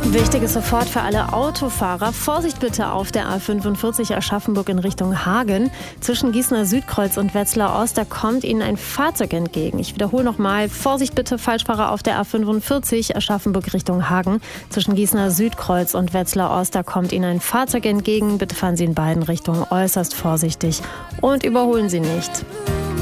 Wichtiges sofort für alle Autofahrer. Vorsicht bitte auf der A45 Aschaffenburg in Richtung Hagen. Zwischen Gießener Südkreuz und Wetzlar Ost, da kommt Ihnen ein Fahrzeug entgegen. Ich wiederhole nochmal. Vorsicht bitte, Falschfahrer auf der A45 Aschaffenburg Richtung Hagen. Zwischen Gießener Südkreuz und Wetzlar Ost, da kommt Ihnen ein Fahrzeug entgegen. Bitte fahren Sie in beiden Richtungen äußerst vorsichtig und überholen Sie nicht.